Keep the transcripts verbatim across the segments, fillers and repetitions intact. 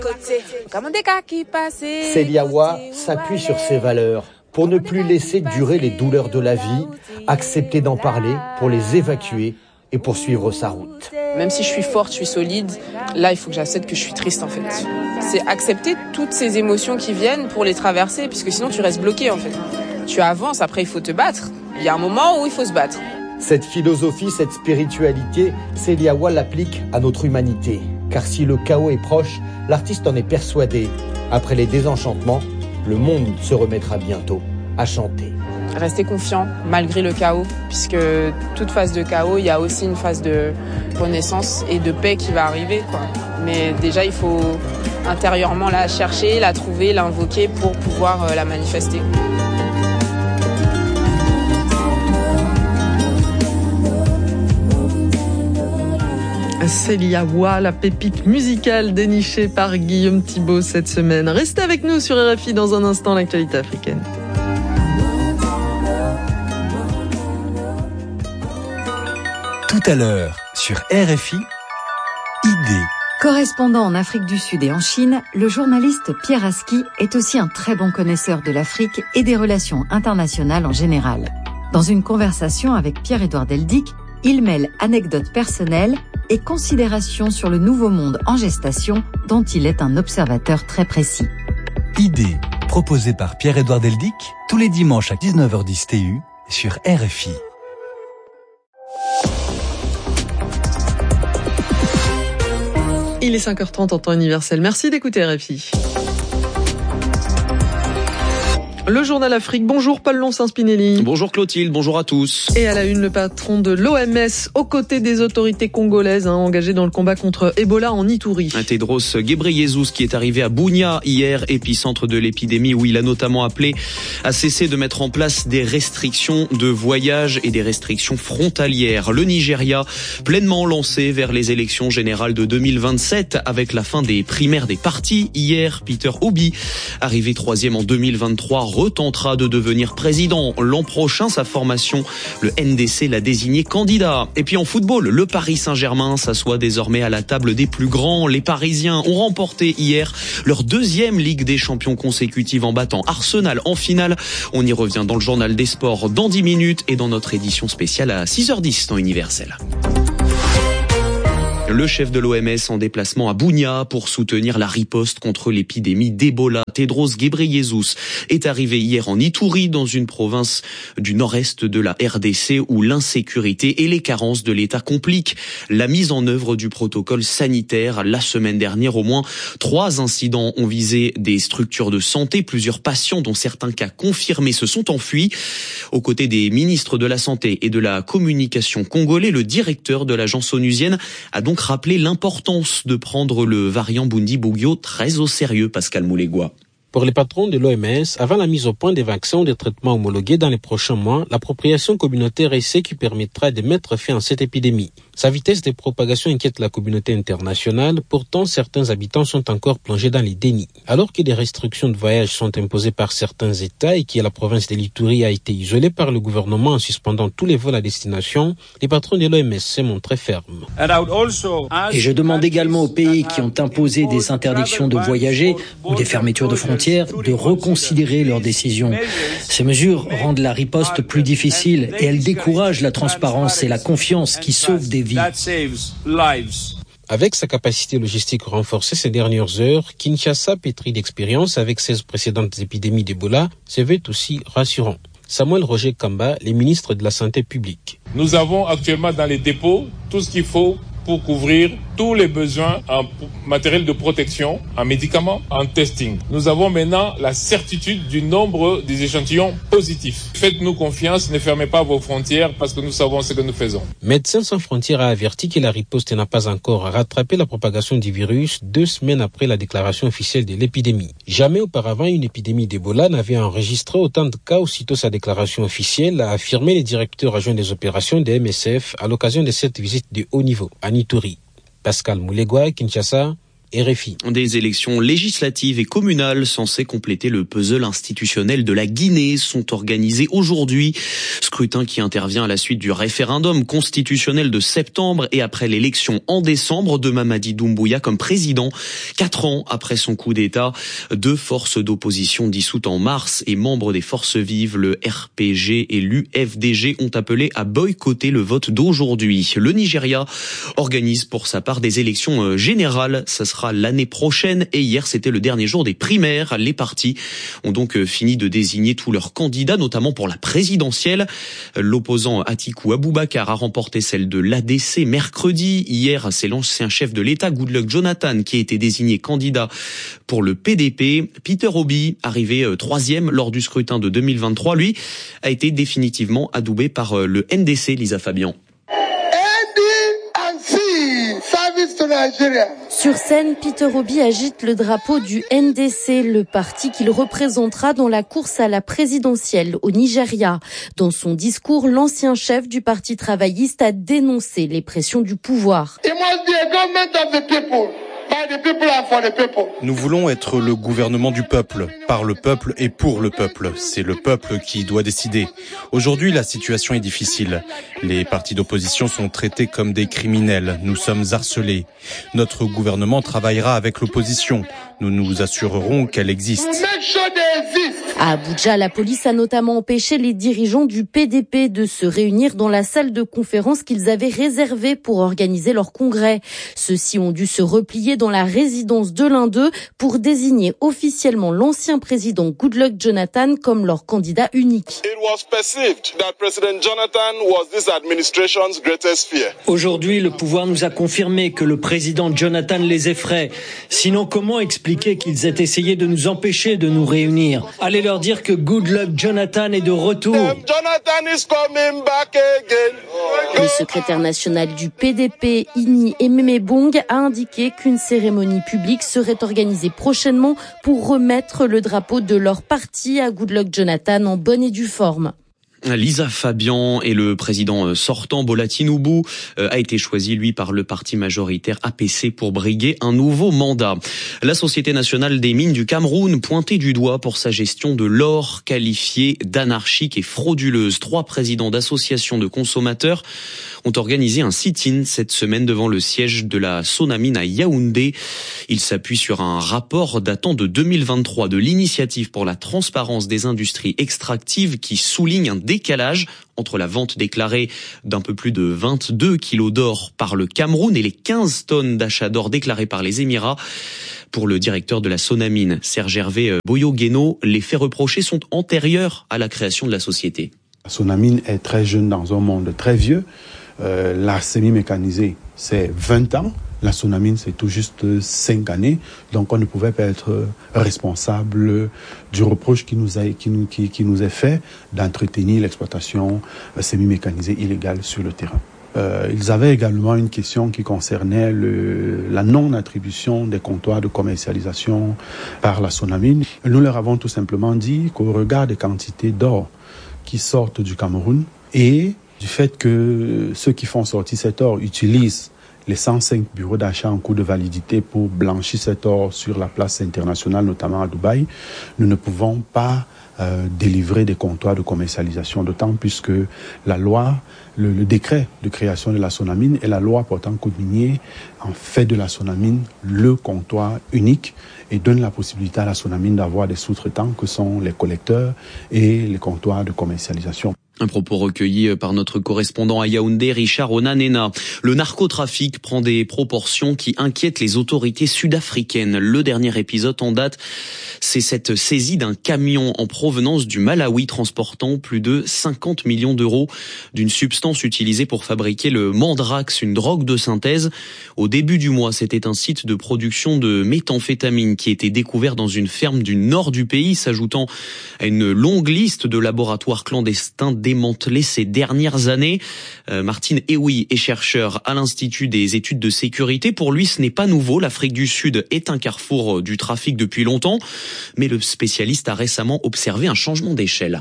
Céliawa s'appuie sur ses valeurs pour ne plus laisser durer les douleurs de la vie, accepter d'en parler pour les évacuer et poursuivre sa route. Même si je suis forte, je suis solide, là il faut que j'accepte que je suis triste en fait. C'est accepter toutes ces émotions qui viennent pour les traverser, puisque sinon tu restes bloqué en fait. Tu avances, après il faut te battre. Il y a un moment où il faut se battre. Cette philosophie, cette spiritualité, Céliawa l'applique à notre humanité. Car si le chaos est proche, l'artiste en est persuadé. Après les désenchantements, le monde se remettra bientôt à chanter. Rester confiant malgré le chaos, puisque toute phase de chaos, il y a aussi une phase de renaissance et de paix qui va arriver, quoi. Mais déjà, il faut intérieurement la chercher, la trouver, l'invoquer pour pouvoir euh, la manifester. Céliawa, la pépite musicale dénichée par Guillaume Thibault cette semaine. Restez avec nous sur R F I dans un instant, l'actualité africaine. Tout à l'heure, sur R F I, Idée. Correspondant en Afrique du Sud et en Chine, le journaliste Pierre Aski est aussi un très bon connaisseur de l'Afrique et des relations internationales en général. Dans une conversation avec Pierre-Édouard Deldic, il mêle anecdotes personnelles et considérations sur le nouveau monde en gestation dont il est un observateur très précis. Idée, proposée par Pierre-Édouard Deldic, tous les dimanches à dix-neuf heures dix T U sur R F I. Il est cinq heures trente en temps universel. Merci d'écouter R F I. Le journal Afrique. Bonjour Paul Lonssin-Spinelli. Bonjour Clotilde, bonjour à tous. Et à la une, le patron de l'O M S aux côtés des autorités congolaises hein, engagées dans le combat contre Ebola en Ituri. Tedros Ghebreyesus qui est arrivé à Bunia hier, épicentre de l'épidémie, où il a notamment appelé à cesser de mettre en place des restrictions de voyage et des restrictions frontalières. Le Nigeria pleinement lancé vers les élections générales de deux mille vingt-sept avec la fin des primaires des partis. Hier, Peter Obi, arrivé troisième en deux mille vingt-trois, retentera de devenir président l'an prochain. Sa formation, le N D C, l'a désigné candidat. Et puis en football, le Paris Saint-Germain s'assoit désormais à la table des plus grands. Les Parisiens ont remporté hier leur deuxième Ligue des Champions consécutive en battant Arsenal en finale. On y revient dans le journal des sports dans dix minutes et dans notre édition spéciale à six heures dix temps universel. Le chef de l'O M S en déplacement à Bunia pour soutenir la riposte contre l'épidémie d'Ebola. Tedros Ghebreyesus est arrivé hier en Ituri, dans une province du nord-est de la R D C où l'insécurité et les carences de l'État compliquent la mise en œuvre du protocole sanitaire. La semaine dernière, au moins trois incidents ont visé des structures de santé. Plusieurs patients, dont certains cas confirmés, se sont enfuis. Aux côtés des ministres de la Santé et de la Communication congolais, le directeur de l'agence onusienne a donc rappelé l'importance de prendre le variant Bundibugyo très au sérieux, Pascal Moulegua. Pour les patrons de l'O M S, avant la mise au point des vaccins ou des traitements homologués dans les prochains mois, l'appropriation communautaire est ce qui permettra de mettre fin à cette épidémie. Sa vitesse de propagation inquiète la communauté internationale. Pourtant, certains habitants sont encore plongés dans les dénis. Alors que des restrictions de voyage sont imposées par certains États et que la province de l'Ituri a été isolée par le gouvernement en suspendant tous les vols à destination, les patrons de l'O M S se montrent fermes. Et je demande également aux pays qui ont imposé des interdictions de voyager ou des fermetures de frontières de reconsidérer leurs décisions. Ces mesures rendent la riposte plus difficile et elles découragent la transparence et la confiance qui sauvent des vies. Avec sa capacité logistique renforcée ces dernières heures, Kinshasa, pétri d'expérience avec seize précédentes épidémies d'Ebola, se veut aussi rassurant. Samuel Roger Kamba, le ministre de la Santé publique. Nous avons actuellement dans les dépôts tout ce qu'il faut pour couvrir tous les besoins en matériel de protection, en médicaments, en testing. Nous avons maintenant la certitude du nombre des échantillons positifs. Faites-nous confiance, ne fermez pas vos frontières parce que nous savons ce que nous faisons. Médecins sans frontières a averti que la riposte n'a pas encore rattrapé la propagation du virus deux semaines après la déclaration officielle de l'épidémie. Jamais auparavant, une épidémie d'Ebola n'avait enregistré autant de cas aussitôt sa déclaration officielle, a affirmé le directeur adjoint des opérations de M S F à l'occasion de cette visite de haut niveau à Ituri. Pascal Moulegua, Kinshasa, R F I. Des élections législatives et communales censées compléter le puzzle institutionnel de la Guinée sont organisées aujourd'hui. Scrutin qui intervient à la suite du référendum constitutionnel de septembre et après l'élection en décembre de Mamadi Doumbouya comme président. Quatre ans après son coup d'État, deux forces d'opposition dissoutes en mars et membres des forces vives, le R P G et l'U F D G, ont appelé à boycotter le vote d'aujourd'hui. Le Nigeria organise pour sa part des élections générales. Ça sera l'année prochaine et hier c'était le dernier jour des primaires. Les partis ont donc fini de désigner tous leurs candidats, notamment pour la présidentielle. L'opposant Atiku Abubakar a remporté celle de l'A D C mercredi. Hier, c'est l'ancien chef de l'État Goodluck Jonathan qui a été désigné candidat pour le P D P. Peter Obi, arrivé troisième lors du scrutin de deux mille vingt-trois, lui a été définitivement adoubé par le N D C. Lisa Fabian. Sur scène, Peter Obi agite le drapeau du N D C, le parti qu'il représentera dans la course à la présidentielle au Nigeria. Dans son discours, l'ancien chef du parti travailliste a dénoncé les pressions du pouvoir. Nous voulons être le gouvernement du peuple, par le peuple et pour le peuple. C'est le peuple qui doit décider. Aujourd'hui, la situation est difficile. Les partis d'opposition sont traités comme des criminels. Nous sommes harcelés. Notre gouvernement travaillera avec l'opposition. Nous nous assurerons qu'elle existe. À Abuja, la police a notamment empêché les dirigeants du P D P de se réunir dans la salle de conférence qu'ils avaient réservée pour organiser leur congrès. Ceux-ci ont dû se replier dans la résidence de l'un d'eux pour désigner officiellement l'ancien président Goodluck Jonathan comme leur candidat unique. Aujourd'hui, le pouvoir nous a confirmé que le président Jonathan les effraie. Sinon, comment expliquer qu'ils aient essayé de nous empêcher de nous réunir? Allez leur dire que Goodluck Jonathan est de retour. Le secrétaire national du P D P, Inni Ememebong, a indiqué qu'une cérémonie publique serait organisée prochainement pour remettre le drapeau de leur parti à Goodluck Jonathan en bonne et due forme. Lisa Fabian et le président sortant Bola Tinubu a été choisi, lui, par le parti majoritaire A P C pour briguer un nouveau mandat. La Société nationale des mines du Cameroun, pointée du doigt pour sa gestion de l'or, qualifiée d'anarchique et frauduleuse. Trois présidents d'associations de consommateurs ont organisé un sit-in cette semaine devant le siège de la Sonamine à Yaoundé. Ils s'appuient sur un rapport datant de deux mille vingt-trois de l'Initiative pour la transparence des industries extractives qui souligne un décalage entre la vente déclarée d'un peu plus de vingt-deux kilos d'or par le Cameroun et les quinze tonnes d'achat d'or déclarées par les Émirats. Pour le directeur de la Sonamine, Serge Hervé Boyo-Guéno, les faits reprochés sont antérieurs à la création de la société. La Sonamine est très jeune dans un monde très vieux. Euh, la semi-mécanisée, c'est vingt ans. La Sonamine, c'est tout juste cinq années. Donc, on ne pouvait pas être responsable du reproche qui nous, a, qui nous, qui, qui nous est fait d'entretenir l'exploitation semi-mécanisée illégale sur le terrain. Euh, ils avaient également une question qui concernait le, la non-attribution des comptoirs de commercialisation par la Sonamine. Nous leur avons tout simplement dit qu'au regard des quantités d'or qui sortent du Cameroun et du fait que ceux qui font sortir cet or utilisent les cent cinq bureaux d'achat en cours de validité pour blanchir cet or sur la place internationale, notamment à Dubaï, nous ne pouvons pas euh, délivrer des comptoirs de commercialisation, d'autant plus que la loi, le, le décret de création de la Sonamine et la loi portant code minier en fait de la Sonamine le comptoir unique et donne la possibilité à la Sonamine d'avoir des sous-traitants que sont les collecteurs et les comptoirs de commercialisation. Un propos recueilli par notre correspondant à Yaoundé, Richard Onanena. Le narcotrafic prend des proportions qui inquiètent les autorités sud-africaines. Le dernier épisode en date, c'est cette saisie d'un camion en provenance du Malawi transportant plus de cinquante millions d'euros d'une substance utilisée pour fabriquer le mandrax, une drogue de synthèse. Au début du mois, c'était un site de production de méthamphétamine qui était découvert dans une ferme du nord du pays, s'ajoutant à une longue liste de laboratoires clandestins démantelés ces dernières années. Euh, Martine Ewi est chercheur à l'Institut des études de sécurité. Pour lui, ce n'est pas nouveau. L'Afrique du Sud est un carrefour du trafic depuis longtemps. Mais le spécialiste a récemment observé un changement d'échelle.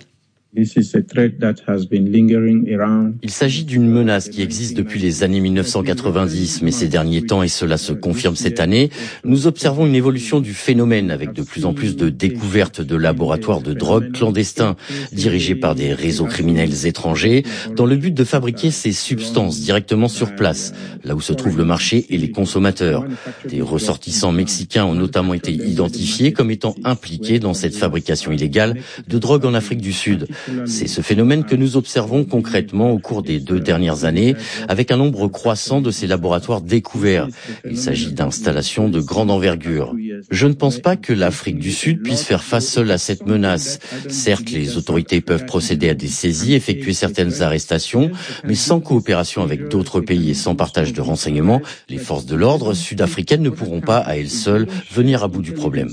Il s'agit d'une menace qui existe depuis les années mille neuf cent quatre-vingt-dix, mais ces derniers temps, et cela se confirme cette année, nous observons une évolution du phénomène avec de plus en plus de découvertes de laboratoires de drogue clandestins dirigés par des réseaux criminels étrangers dans le but de fabriquer ces substances directement sur place, là où se trouve le marché et les consommateurs. Des ressortissants mexicains ont notamment été identifiés comme étant impliqués dans cette fabrication illégale de drogue en Afrique du Sud. C'est ce phénomène que nous observons concrètement au cours des deux dernières années, avec un nombre croissant de ces laboratoires découverts. Il s'agit d'installations de grande envergure. Je ne pense pas que l'Afrique du Sud puisse faire face seule à cette menace. Certes, les autorités peuvent procéder à des saisies, effectuer certaines arrestations, mais sans coopération avec d'autres pays et sans partage de renseignements, les forces de l'ordre sud-africaines ne pourront pas, à elles seules, venir à bout du problème.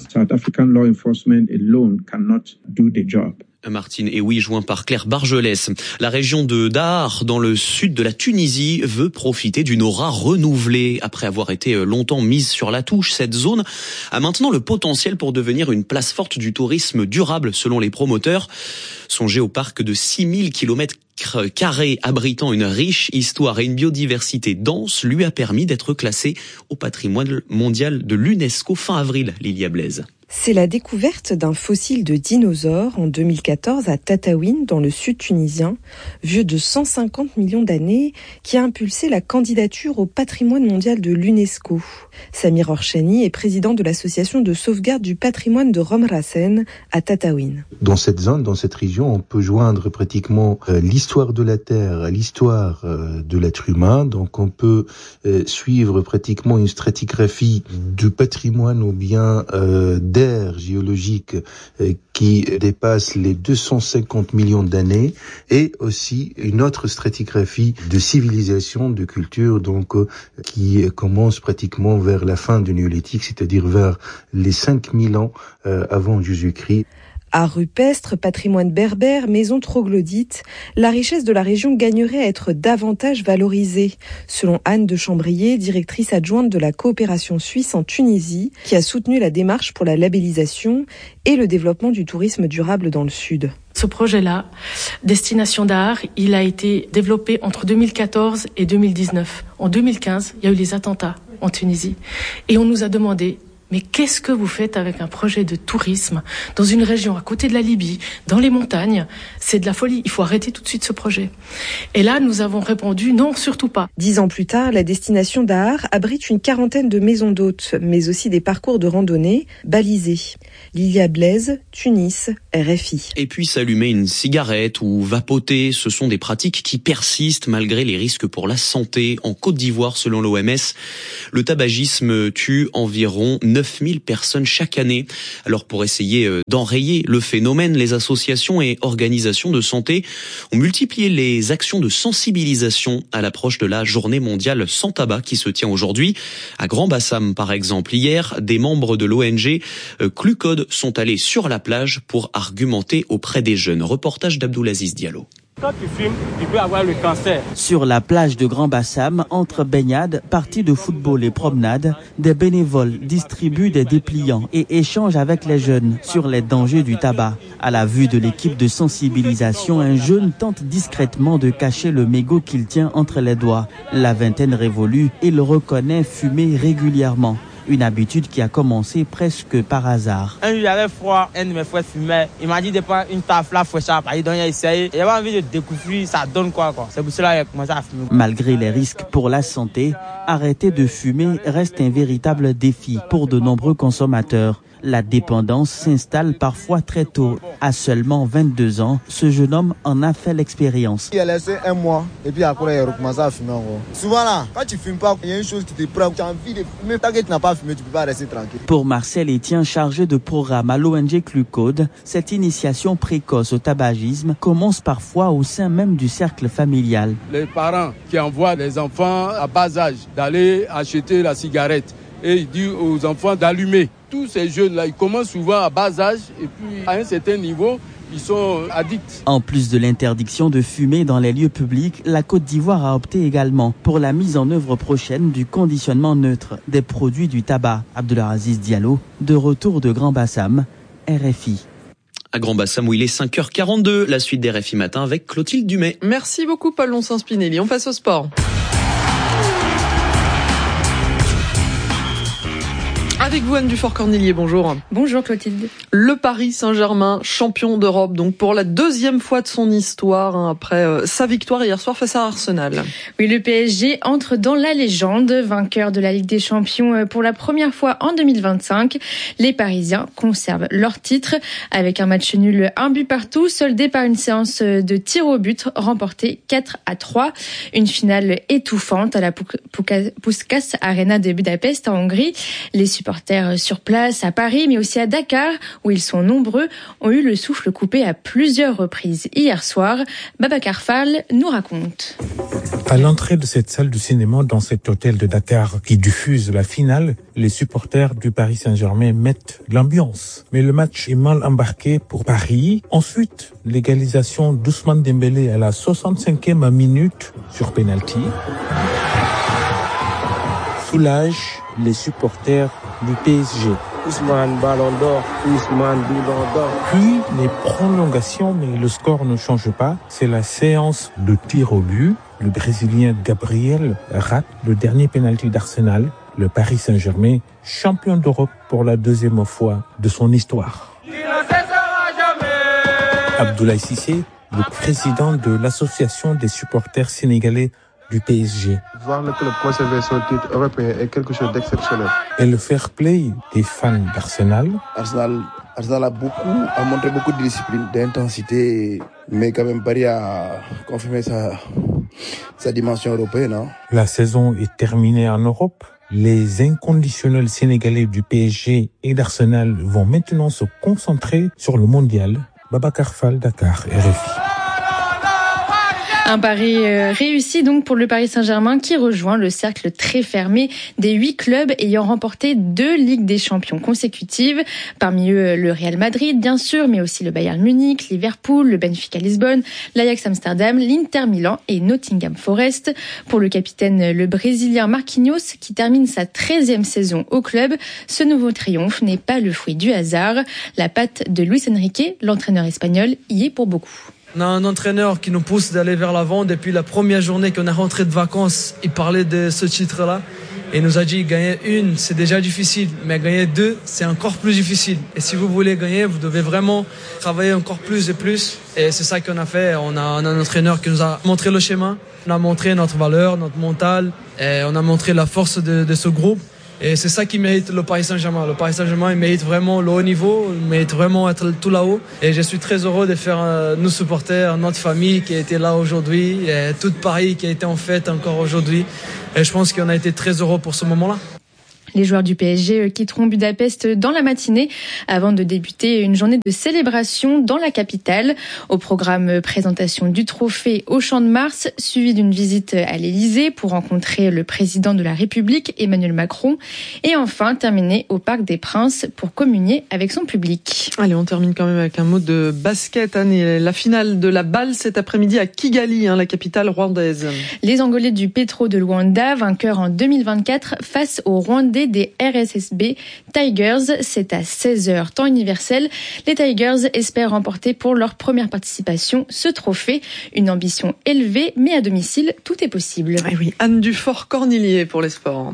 Martine, et oui, joint par Claire Bargelès. La région de Daar, dans le sud de la Tunisie, veut profiter d'une aura renouvelée. Après avoir été longtemps mise sur la touche, cette zone a maintenant le potentiel pour devenir une place forte du tourisme durable, selon les promoteurs. Songez au parc de six mille kilomètres carrés abritant une riche histoire et une biodiversité dense lui a permis d'être classé au patrimoine mondial de l'UNESCO fin avril, Lilia Blaise. C'est la découverte d'un fossile de dinosaure en deux mille quatorze à Tataouine, dans le sud tunisien, vieux de cent cinquante millions d'années, qui a impulsé la candidature au patrimoine mondial de l'UNESCO. Samir Orchani est président de l'association de sauvegarde du patrimoine de Romrasen à Tataouine. Dans cette zone, dans cette région, on peut joindre pratiquement euh, l'histoire de la Terre à l'histoire euh, de l'être humain. Donc on peut euh, suivre pratiquement une stratigraphie du patrimoine ou bien euh, d'aires géologiques euh, qui dépasse les deux cent cinquante millions d'années, et aussi une autre stratigraphie de civilisation, de culture, donc euh, qui commence pratiquement vers la fin du néolithique, c'est-à-dire vers les cinq mille ans euh, avant Jésus-Christ. Art rupestre, patrimoine berbère, maisons troglodytes, la richesse de la région gagnerait à être davantage valorisée, selon Anne de Chambrier, directrice adjointe de la coopération suisse en Tunisie, qui a soutenu la démarche pour la labellisation et le développement du tourisme durable dans le sud. Ce projet-là, Destination Daar, il a été développé entre deux mille quatorze et deux mille dix-neuf. En deux mille quinze, il y a eu les attentats en Tunisie. Et on nous a demandé, mais qu'est-ce que vous faites avec un projet de tourisme dans une région à côté de la Libye, dans les montagnes? C'est de la folie, il faut arrêter tout de suite ce projet. Et là, nous avons répondu non, surtout pas. Dix ans plus tard, la destination Daar abrite une quarantaine de maisons d'hôtes, mais aussi des parcours de randonnée balisés. Lilia Blaise, Tunis, R F I. Et puis s'allumer une cigarette ou vapoter, ce sont des pratiques qui persistent malgré les risques pour la santé. En Côte d'Ivoire, selon l'O M S, le tabagisme tue environ neuf mille personnes chaque année. Alors pour essayer d'enrayer le phénomène, les associations et organisations de santé ont multiplié les actions de sensibilisation à l'approche de la journée mondiale sans tabac qui se tient aujourd'hui à Grand-Bassam par exemple. Hier, des membres de l'O N G Clucode sont allés sur la plage pour argumenter auprès des jeunes. Reportage d'Abdoulaziz Diallo. Quand tu fumes, tu peux avoir le cancer. Sur la plage de Grand-Bassam, entre baignades, parties de football et promenades, des bénévoles distribuent des dépliants et échangent avec les jeunes sur les dangers du tabac. À la vue de l'équipe de sensibilisation, un jeune tente discrètement de cacher le mégot qu'il tient entre les doigts. La vingtaine révolue, il reconnaît fumer régulièrement. Une habitude qui a commencé presque par hasard. Un jour, j'avais froid, un de mes frères fumait. Il m'a dit de prendre une tafle là, faut ça, donc il a essayé. J'avais envie de découvrir, ça donne quoi, quoi. C'est pour cela qu'il a commencé à fumer. Malgré les risques pour la santé, arrêter de fumer reste un véritable défi pour de nombreux consommateurs. La dépendance s'installe parfois très tôt. À seulement vingt-deux ans, ce jeune homme en a fait l'expérience. Il a laissé un mois et puis après il a recommencé à fumer encore. Souvent là, quand tu fumes pas, il y a une chose qui te prend, tu as envie de fumer. Tant que tu n'as pas fumé, tu peux pas rester tranquille. Pour Marcel Etienne, chargé de programme à l'O N G Clucode, cette initiation précoce au tabagisme commence parfois au sein même du cercle familial. Les parents qui envoient les enfants à bas âge d'aller acheter la cigarette et ils disent aux enfants d'allumer. Tous ces jeunes-là, ils commencent souvent à bas âge et puis à un certain niveau, ils sont addicts. En plus de l'interdiction de fumer dans les lieux publics, la Côte d'Ivoire a opté également pour la mise en œuvre prochaine du conditionnement neutre des produits du tabac. Abdoulaziz Diallo, de retour de Grand-Bassam, R F I. à Grand-Bassam où il est cinq heures quarante-deux. La suite des R F I Matin avec Clotilde Dumay. Merci beaucoup Paul Lonsin-Spinelli. On passe au sport. Avec vous, Anne Dufort-Cornillier, bonjour. Bonjour Clotilde. Le Paris Saint-Germain, champion d'Europe, donc pour la deuxième fois de son histoire, hein, après euh, sa victoire hier soir face à Arsenal. Oui, le P S G entre dans la légende, vainqueur de la Ligue des Champions pour la première fois en deux mille vingt-cinq. Les Parisiens conservent leur titre avec un match nul, un but partout, soldé par une séance de tir au but remportée quatre à trois. Une finale étouffante à la Puskás Arena de Budapest en Hongrie. Les supporters sur place à Paris, mais aussi à Dakar, où ils sont nombreux, ont eu le souffle coupé à plusieurs reprises hier soir. Babacar Fall nous raconte. À l'entrée de cette salle de cinéma, dans cet hôtel de Dakar qui diffuse la finale, les supporters du Paris Saint-Germain mettent l'ambiance. Mais le match est mal embarqué pour Paris. Ensuite, l'égalisation d'Ousmane Dembélé à la soixante-cinquième minute sur penalty soulage les supporters du P S G. Ousmane Ballon d'Or, Ousmane Ballon d'Or. Puis les prolongations, mais le score ne change pas. C'est la séance de tir au but. Le Brésilien Gabriel rate le dernier penalty d'Arsenal. Le Paris Saint-Germain, champion d'Europe pour la deuxième fois de son histoire. Abdoulaye Cissé, le président de l'association des supporters sénégalais du P S G. Voir le club conserver son titre européen est quelque chose d'exceptionnel. Et le fair play des fans d'Arsenal. Arsenal, Arsenal a beaucoup, a montré beaucoup de discipline, d'intensité, mais quand même Paris a confirmé sa, sa dimension européenne. Hein. La saison est terminée en Europe. Les inconditionnels sénégalais du P S G et d'Arsenal vont maintenant se concentrer sur le mondial. Babacar Fall, Dakar, R F I. Un pari réussi donc pour le Paris Saint-Germain qui rejoint le cercle très fermé des huit clubs ayant remporté deux Ligues des Champions consécutives. Parmi eux, le Real Madrid, bien sûr, mais aussi le Bayern Munich, Liverpool, le Benfica Lisbonne, l'Ajax Amsterdam, l'Inter Milan et Nottingham Forest. Pour le capitaine, le Brésilien Marquinhos, qui termine sa treizième saison au club, ce nouveau triomphe n'est pas le fruit du hasard. La patte de Luis Enrique, l'entraîneur espagnol, y est pour beaucoup. On a un entraîneur qui nous pousse d'aller vers l'avant. Depuis la première journée qu'on est rentré de vacances, il parlait de ce titre-là. Et il nous a dit, gagner une, c'est déjà difficile. Mais gagner deux, c'est encore plus difficile. Et si vous voulez gagner, vous devez vraiment travailler encore plus et plus. Et c'est ça qu'on a fait. On a, on a un entraîneur qui nous a montré le schéma. On a montré notre valeur, notre mental. Et on a montré la force de, de ce groupe. Et c'est ça qui mérite le Paris Saint-Germain. Le Paris Saint-Germain, il mérite vraiment le haut niveau, il mérite vraiment être tout là-haut. Et je suis très heureux de faire euh, nos supporters, notre famille qui a été là aujourd'hui, et tout Paris qui a été en fête encore aujourd'hui. Et je pense qu'on a été très heureux pour ce moment-là. Les joueurs du P S G quitteront Budapest dans la matinée avant de débuter une journée de célébration dans la capitale. Au programme, présentation du trophée au Champ de Mars, suivi d'une visite à l'Élysée pour rencontrer le président de la République, Emmanuel Macron. Et enfin, terminer au Parc des Princes pour communier avec son public. Allez, on termine quand même avec un mot de basket, Anne. Et la finale de la balle cet après-midi à Kigali, hein, la capitale rwandaise. Les Angolais du Petro de Luanda, vainqueurs en deux mille vingt-quatre face aux Rwandais des R S S B Tigers. C'est à seize heures, temps universel. Les Tigers espèrent remporter pour leur première participation ce trophée. Une ambition élevée, mais à domicile, tout est possible. Ah oui, Anne Dufort-Cornillier pour les sports.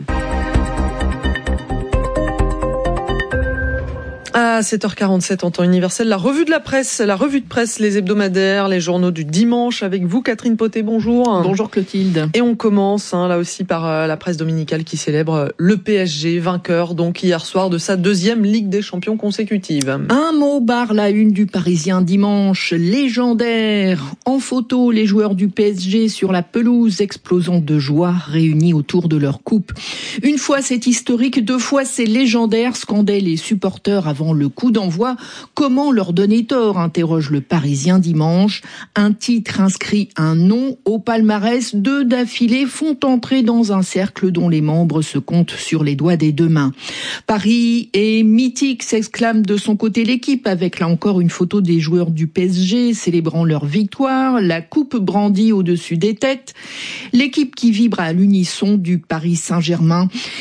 À sept heures quarante-sept en temps universel, la revue de la presse, la revue de presse, les hebdomadaires, les journaux du dimanche avec vous, Catherine Poté, bonjour. Bonjour Clotilde. Et on commence hein, là aussi par euh, la presse dominicale qui célèbre le P S G, vainqueur donc hier soir de sa deuxième Ligue des Champions consécutive. Un mot barre la une du Parisien dimanche, légendaire. En photo, les joueurs du P S G sur la pelouse explosant de joie, réunis autour de leur coupe. Une fois c'est historique, deux fois c'est légendaire, scandaient les supporters avant le coup d'envoi. Comment leur donner tort, interroge le Parisien dimanche. Un titre inscrit un nom au palmarès, deux d'affilée font entrer dans un cercle dont les membres se comptent sur les doigts des deux mains. Paris est mythique, s'exclame de son côté l'équipe, avec là encore une photo des joueurs du P S G célébrant leur victoire, la coupe brandie au-dessus des têtes. L'équipe qui vibre à l'unisson du Paris Saint-Germain.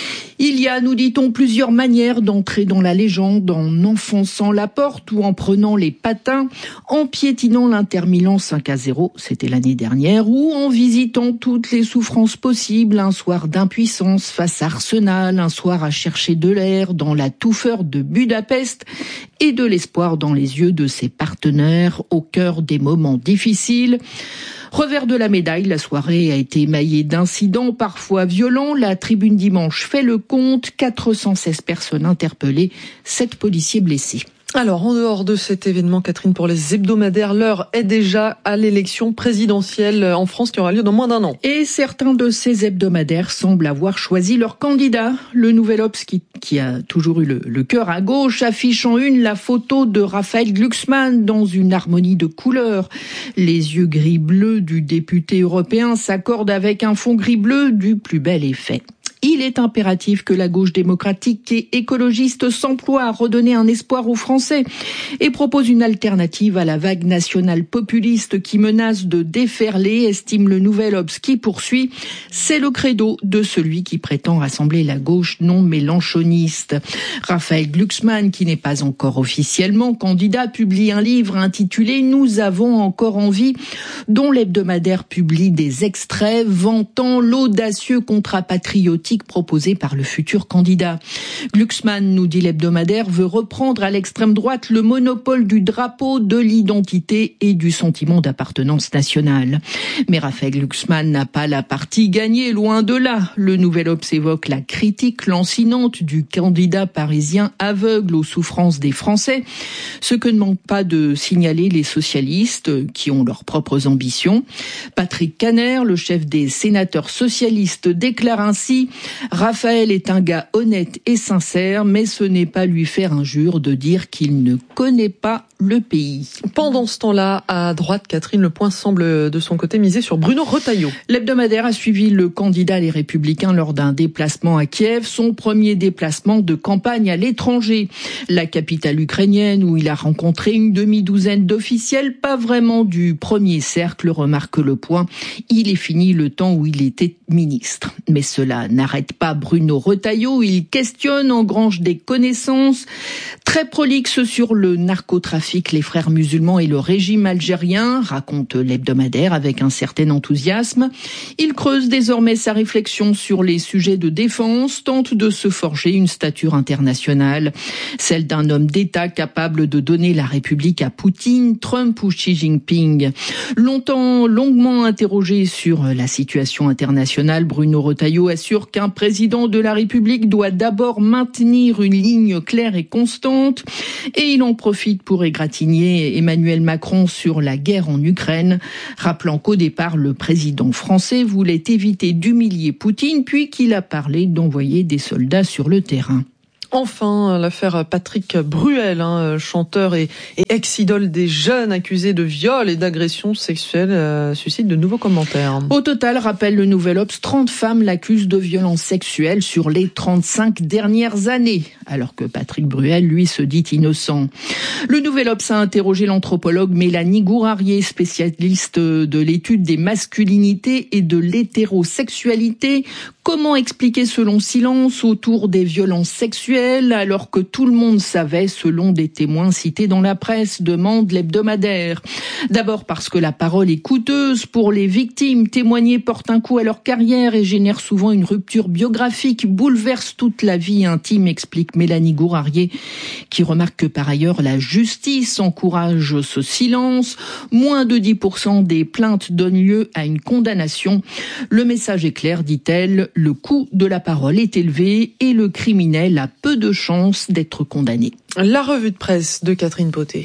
Il y a, nous dit-on, plusieurs manières d'entrer dans la légende, en enfonçant la porte ou en prenant les patins, en piétinant l'Inter Milan cinq à zéro, c'était l'année dernière, ou en visitant toutes les souffrances possibles, un soir d'impuissance face à Arsenal, un soir à chercher de l'air dans la touffeur de Budapest et de l'espoir dans les yeux de ses partenaires au cœur des moments difficiles. Revers de la médaille, la soirée a été émaillée d'incidents parfois violents. La tribune dimanche fait le compte, quatre cent seize personnes interpellées, sept policiers blessés. Alors, en dehors de cet événement, Catherine, pour les hebdomadaires, l'heure est déjà à l'élection présidentielle en France qui aura lieu dans moins d'un an. Et certains de ces hebdomadaires semblent avoir choisi leur candidat. Le Nouvel Obs, qui, qui a toujours eu le, le cœur à gauche, affiche en une la photo de Raphaël Glucksmann dans une harmonie de couleurs. Les yeux gris-bleu du député européen s'accordent avec un fond gris-bleu du plus bel effet. Il est impératif que la gauche démocratique et écologiste s'emploie à redonner un espoir aux Français et propose une alternative à la vague nationale populiste qui menace de déferler, estime le Nouvel Obs qui poursuit. C'est le credo de celui qui prétend rassembler la gauche non mélenchoniste. Raphaël Glucksmann, qui n'est pas encore officiellement candidat, publie un livre intitulé « Nous avons encore envie », dont l'hebdomadaire publie des extraits vantant l'audacieux contrat patriotique proposé par le futur candidat. Glucksmann, nous dit l'hebdomadaire, veut reprendre à l'extrême droite le monopole du drapeau, de l'identité et du sentiment d'appartenance nationale. Mais Raphaël Glucksmann n'a pas la partie gagnée, loin de là. Le Nouvel Obs évoque la critique lancinante du candidat parisien aveugle aux souffrances des Français, ce que ne manquent pas de signaler les socialistes qui ont leurs propres ambitions. Patrick Kanner, le chef des sénateurs socialistes, déclare ainsi: Raphaël est un gars honnête et sincère, mais ce n'est pas lui faire injure de dire qu'il ne connaît pas le pays. Pendant ce temps-là, à droite, Catherine, le point semble de son côté miser sur Bruno Retailleau. L'hebdomadaire a suivi le candidat Les Républicains lors d'un déplacement à Kiev, son premier déplacement de campagne à l'étranger. La capitale ukrainienne où il a rencontré une demi-douzaine d'officiels, pas vraiment du premier cercle, remarque Le Point. Il est fini le temps où il était ministre. Mais cela n'arrête pas Bruno Retailleau, il questionne, engrange des connaissances. Très prolixe sur le narcotrafic, les frères musulmans et le régime algérien, raconte l'hebdomadaire avec un certain enthousiasme. Il creuse désormais sa réflexion sur les sujets de défense, tente de se forger une stature internationale, celle d'un homme d'État capable de donner la République à Poutine, Trump ou Xi Jinping. Longtemps, longuement interrogé sur la situation internationale, Bruno Retailleau assure qu'un président de la République doit d'abord maintenir une ligne claire et constante, et il en profite pour égratigner Emmanuel Macron sur la guerre en Ukraine, rappelant qu'au départ, le président français voulait éviter d'humilier Poutine, puis qu'il a parlé d'envoyer des soldats sur le terrain. Enfin, l'affaire Patrick Bruel, hein, chanteur et, et ex-idole des jeunes accusés de viol et d'agression sexuelle, euh, suscite de nouveaux commentaires. Au total, rappelle le Nouvel Obs, trente femmes l'accusent de violences sexuelles sur les trente-cinq dernières années, alors que Patrick Bruel, lui, se dit innocent. Le Nouvel Obs a interrogé l'anthropologue Mélanie Gourarier, spécialiste de l'étude des masculinités et de l'hétérosexualité. Comment expliquer ce long silence autour des violences sexuelles alors que tout le monde savait, selon des témoins cités dans la presse, demande l'hebdomadaire. D'abord parce que la parole est coûteuse pour les victimes. Témoigner porte un coup à leur carrière et génère souvent une rupture biographique, bouleverse toute la vie intime, explique Mélanie Gourarier, qui remarque que par ailleurs la justice encourage ce silence. Moins de dix pour cent des plaintes donnent lieu à une condamnation. Le message est clair, dit-elle, le coût de la parole est élevé et le criminel a peu de chances d'être condamné. La revue de presse de Catherine Poté.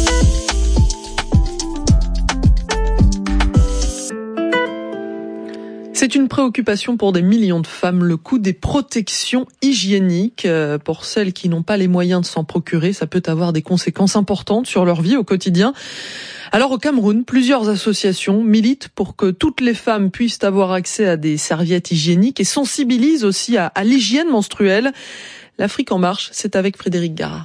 C'est une préoccupation pour des millions de femmes, le coût des protections hygiéniques. Pour celles qui n'ont pas les moyens de s'en procurer, ça peut avoir des conséquences importantes sur leur vie au quotidien. Alors au Cameroun, plusieurs associations militent pour que toutes les femmes puissent avoir accès à des serviettes hygiéniques et sensibilisent aussi à, à l'hygiène menstruelle. L'Afrique en marche, c'est avec Frédéric Gara.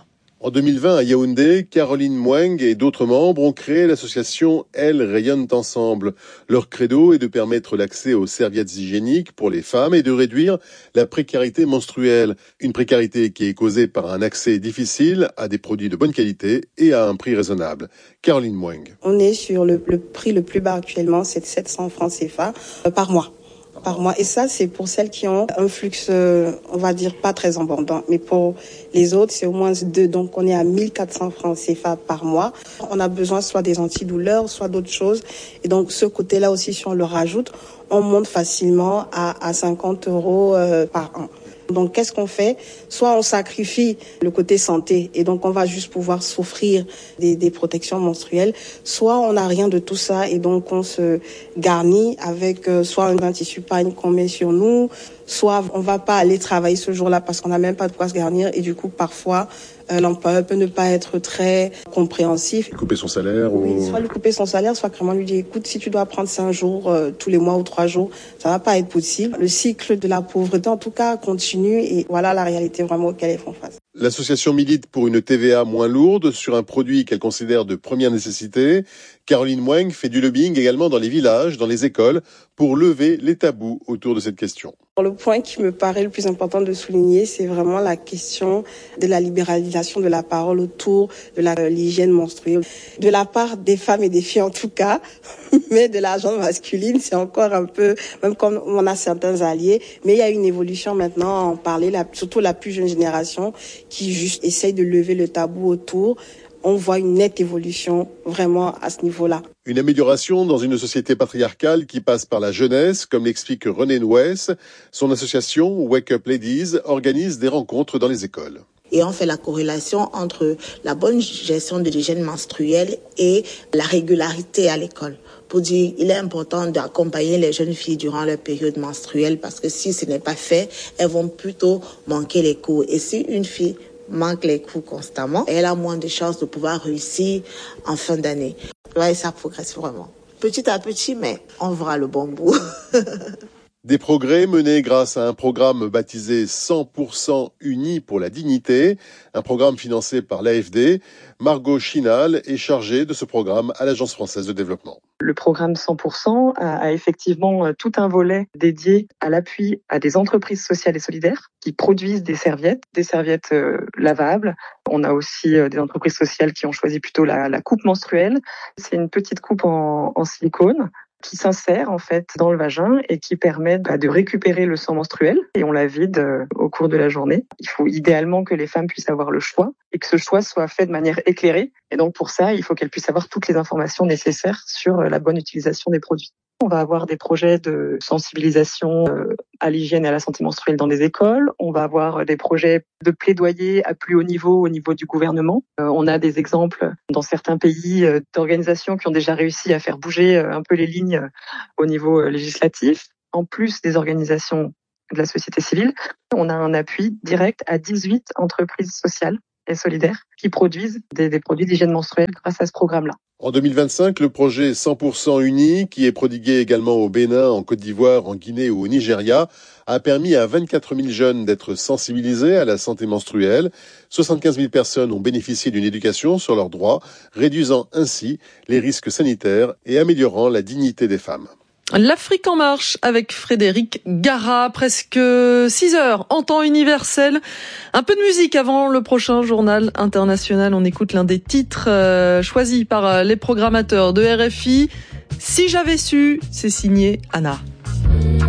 En deux mille vingt, à Yaoundé, Caroline Mweng et d'autres membres ont créé l'association Elles rayonnent ensemble. Leur credo est de permettre l'accès aux serviettes hygiéniques pour les femmes et de réduire la précarité menstruelle. Une précarité qui est causée par un accès difficile à des produits de bonne qualité et à un prix raisonnable. Caroline Mweng. On est sur le, le prix le plus bas actuellement, c'est de sept cents francs C F A euh, par mois. par mois. Et ça, c'est pour celles qui ont un flux, euh, on va dire, pas très abondant. Mais pour les autres, c'est au moins deux. Donc, on est à mille quatre cents francs C F A par mois. On a besoin soit des antidouleurs, soit d'autres choses. Et donc, ce côté-là aussi, si on le rajoute, on monte facilement à, à cinquante euros euh, par an. Donc, qu'est-ce qu'on fait? Soit on sacrifie le côté santé et donc on va juste pouvoir s'offrir des, des protections menstruelles, soit on n'a rien de tout ça et donc on se garnit avec euh, soit un tissu pagne qu'on met sur nous, soit on va pas aller travailler ce jour-là parce qu'on n'a même pas de quoi se garnir et du coup, parfois, euh, l'employeur peut ne pas être très compréhensif. Couper son salaire oui, ou... soit lui couper son salaire, soit carrément lui dire, écoute, si tu dois prendre cinq jours euh, tous les mois ou trois jours, ça va pas être possible. Le cycle de la pauvreté, en tout cas, continue et voilà la réalité vraiment auquel ils font face. L'association milite pour une T V A moins lourde sur un produit qu'elle considère de première nécessité. Caroline Mweng fait du lobbying également dans les villages, dans les écoles, pour lever les tabous autour de cette question. Le point qui me paraît le plus important de souligner, c'est vraiment la question de la libéralisation de la parole autour de la, l'hygiène menstruelle. De la part des femmes et des filles en tout cas, mais de la gente masculine, c'est encore un peu, même comme on a certains alliés, mais il y a une évolution maintenant à en parler, la, surtout la plus jeune génération, qui juste essaye de lever le tabou autour. On voit une nette évolution vraiment à ce niveau-là. Une amélioration dans une société patriarcale qui passe par la jeunesse, comme l'explique René Nouès. Son association Wake Up Ladies organise des rencontres dans les écoles. Et on fait la corrélation entre la bonne gestion de l'hygiène menstruelle et la régularité à l'école. Pour dire, il est important d'accompagner les jeunes filles durant leur période menstruelle parce que si ce n'est pas fait, elles vont plutôt manquer les cours. Et si une fille manque les cours constamment, elle a moins de chances de pouvoir réussir en fin d'année. Ouais, ça progresse vraiment. Petit à petit, mais on verra le bon bout. Des progrès menés grâce à un programme baptisé cent pour cent Unis pour la dignité, un programme financé par l'A F D. Margot Chinal est chargée de ce programme à l'Agence française de développement. Le programme cent pour cent a, a effectivement tout un volet dédié à l'appui à des entreprises sociales et solidaires qui produisent des serviettes, des serviettes euh, lavables. On a aussi euh, des entreprises sociales qui ont choisi plutôt la, la coupe menstruelle. C'est une petite coupe en, en silicone qui s'insère en fait dans le vagin et qui permet bah, de récupérer le sang menstruel et on la vide euh, au cours de la journée. Il faut idéalement que les femmes puissent avoir le choix et que ce choix soit fait de manière éclairée. Et donc pour ça, il faut qu'elles puissent avoir toutes les informations nécessaires sur euh, la bonne utilisation des produits. On va avoir des projets de sensibilisation euh, à l'hygiène et à la santé menstruelle dans des écoles. On va avoir des projets de plaidoyer à plus haut niveau, au niveau du gouvernement. Euh, on a des exemples dans certains pays euh, d'organisations qui ont déjà réussi à faire bouger euh, un peu les lignes euh, au niveau euh, législatif. En plus des organisations de la société civile, on a un appui direct à dix-huit entreprises sociales et solidaires qui produisent des, des produits d'hygiène menstruelle grâce à ce programme-là. En deux mille vingt-cinq, le projet cent pour cent Uni, qui est prodigué également au Bénin, en Côte d'Ivoire, en Guinée ou au Nigeria, a permis à vingt-quatre mille jeunes d'être sensibilisés à la santé menstruelle. soixante-quinze mille personnes ont bénéficié d'une éducation sur leurs droits, réduisant ainsi les risques sanitaires et améliorant la dignité des femmes. L'Afrique en marche avec Frédéric Gara, presque six heures en temps universel. Un peu de musique avant le prochain journal international. On écoute l'un des titres euh, choisis par les programmateurs de R F I. Si j'avais su, c'est signé Anna.